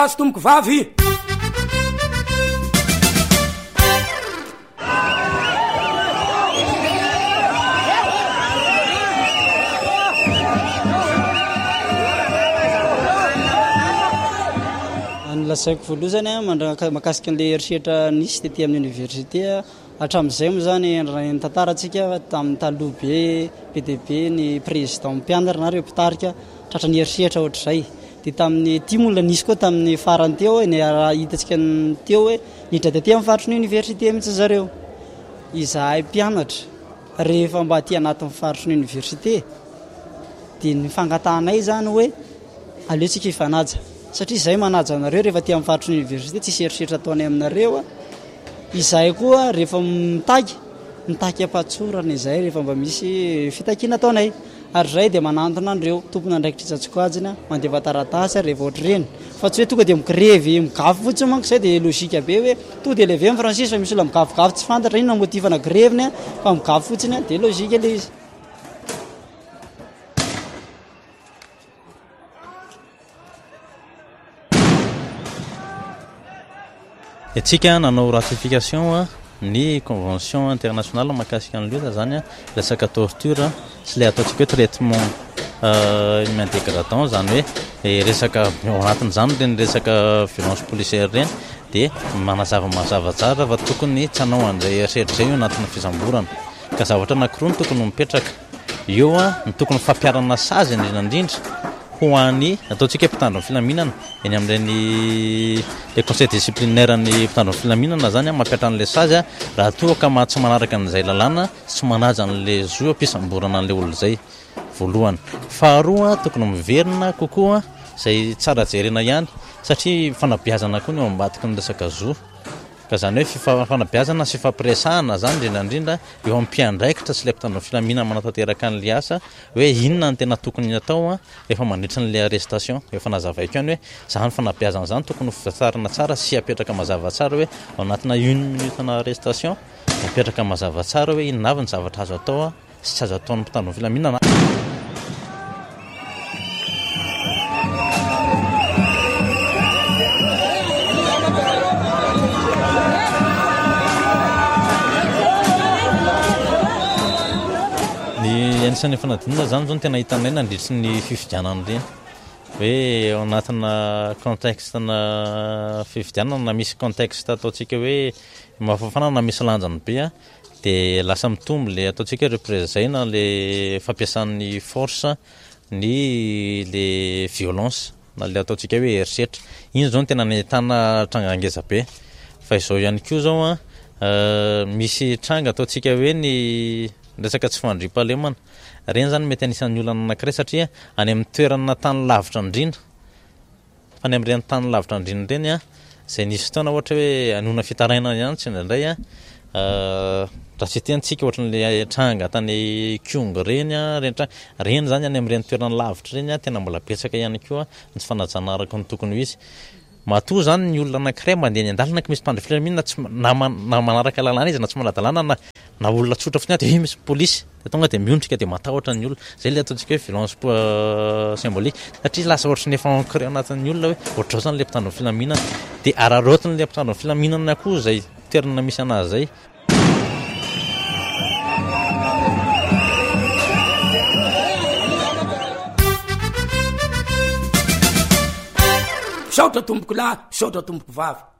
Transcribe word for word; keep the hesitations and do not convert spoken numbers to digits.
azo tomboko vavy lasaiko voaloha zany a mandra- mahakasika an'le eritreritra nisy tetỳ amin'ny université hatramin'izay moa zany ny tantarantsika tamin'ny taloha be be dia be ny président mpianatra na reo mpitarika tratra ny eritreritra ohatr'izay dia tamin'ny ty molna nisy koa tamin'ny farany teo hoe ny raha hitantsika teo hoe nidra tetỳ amin'ny faritry ny université mihitsy zareo izahay mpianatra rehefa mba aty anatin'ny faritry ny université dia ny fangatanay zany hoe aleotsika hifanaja satria izay manaja anareo rehefa ty amin'ny faritry ny université tsisy eritreritra ataonay aminareo izahay koa rehefa mitaky mitaky ampatsorana izay rehefa mba misy fitakiana ataonay ary zay dia manantona andreo tompona andraikitra itsatsikoajina mandeva taratasy rehefa ohatr'ireny fa tsy hoe tonga dia mikrevy migafo fotsiny manko izay dia logika be hoe to dia leve amin'ny francis fa misy ola migafogafo tsy fantatra iny na motivana greviny fa migafo fotsiny dia logika ilay izy etsika nanao ratification ny convention internationale mahakasika an'lota zany a resaka torture sy le ataontsika hoe traitement humain dégradant zany hoe resaka ao anatin'izany reny resaka violence policière reny dia manazava mazava tsara fa tokony tsy hanao an'izay eritreritra zay io anatin'ny fisamborana ka zavatra anankiroa no tokony mipetraka eo a ny tokony fampiarana sazy indrindrandrindra ho an'ny ataontsika hoe mpitandro ny filaminana eny amin'ireny le conseil disciplinaire ny mpitandro ny filaminana zany a mampiatra an'le sazy a raha toa ka ma tsy manaraka an'izay lalàna tsy manaja an'le zo ampisamborana an'le olo zay voalohany faharoa tokony miverina kokoa zay tsara jerena ihany satria fanabiazana koa ny eo ambadiky ny resaka zo ka zany hoe fanabiazana sy fampiresahana zany indrindrandrindra eo ampiandraikitra sy le mpitandro ny filaminana manatanteraka an'le asa hoe inona ny tena tokony atao rehefa mandritra n'le arrestation efa nazavaiko ihany hoe zany fanabiazana zany tokony fitarina tsara sy apetraka mazava tsara hoe ao anatina une minute na arrestation apetraka mazava tsara hoe inona avy ny zavatra azo atao sy tsy azo ataon'ny mpitandro ny filaminana anisan'ny fanadinana zany zao no tena hitanay nandritry ny fifidianana reny hoe ao anatina contexte na fifidianana na misy contexte ataontsika hoe mafafana na misy lanjany be a dia lasa mitombo le ataontsika hoe représena le fampiasan'ny force ny le violence na le ataontsika hoe eritreritra iny zao no tena nahitana tranga be fa izao ihany koa zao a misy tranga ataontsika hoe ny resaka tsy fandriam-pahalemana reny zany mety anisan'ny olana anankiray satria any amin'ny toerana tany lavitra indrindra fa ny amin'ireny tany lavitra indrindra reny a zay nisy fotoana ohatra hoe anona fitarainana ihany tsy indraindray a raha tsy tiantsika ohatran'le tranga tany Kyongo reny a reny tranga reny zany any amin'ireny toerana lavitra reny a tena mbola betsaka ihany koa ny tsy fanajana araka ny tokony ho izy matoa zany ny olona anankiray mandeha ny andalana ka misy mpandry filaminana tsy na manaraka lalàna izy na tsy maladalàna na na olona tsotra fotsiny dia misy polisy dia tonga dia miondrika dia matahotra ny olona zay le ataontsika hoe violence symbolique satria lasa ohatry ny efa ancré anatin'ny olona hoe ohatrao zany le mpitandro ny filaminana dia araraotiny le mpitandro ny filaminana koa zay toerana misy anazy zay saotra tomboko lahy saotra tomboko vavy